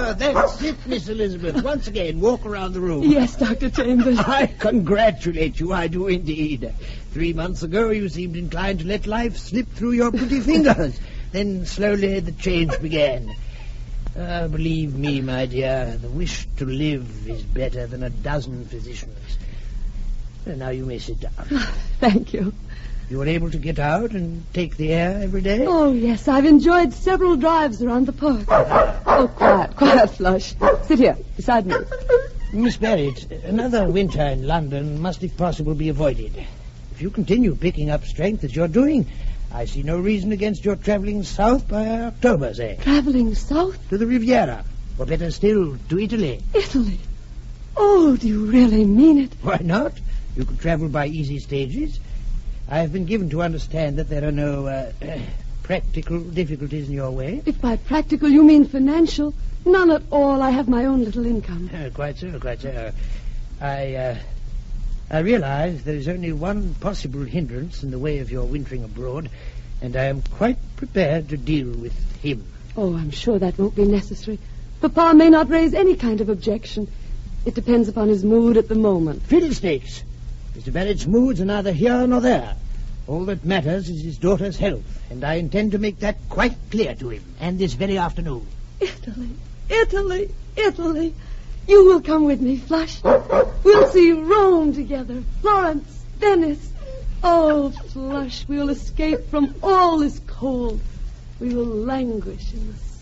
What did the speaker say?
That's it, Miss Elizabeth. Once again, walk around the room. Yes, Dr. Chambers. I congratulate you, I do indeed. 3 months ago, you seemed inclined to let life slip through your pretty fingers. Then slowly the change began. Believe me, my dear, the wish to live is better than a dozen physicians. Now you may sit down. Thank you. You are able to get out and take the air every day? Oh, yes, I've enjoyed several drives around the park. Oh, quiet, Flush. Sit here, beside me. Miss Barrett, another winter in London must, if possible, be avoided. If you continue picking up strength as you're doing, I see no reason against your travelling south by October, say. Travelling south? To the Riviera, or better still, to Italy. Italy? Oh, do you really mean it? Why not? You could travel by easy stages. I have been given to understand that there are no practical difficulties in your way. If by practical you mean financial, none at all. I have my own little income. Quite so. I realize there is only one possible hindrance in the way of your wintering abroad, and I am quite prepared to deal with him. Oh, I'm sure that won't be necessary. Papa may not raise any kind of objection. It depends upon his mood at the moment. Fiddlesticks! Mr. Barrett's moods are neither here nor there. All that matters is his daughter's health, and I intend to make that quite clear to him, and this very afternoon. Italy. You will come with me, Flush. We'll see Rome together, Florence, Venice. Oh, Flush, we'll escape from all this cold. We will languish in the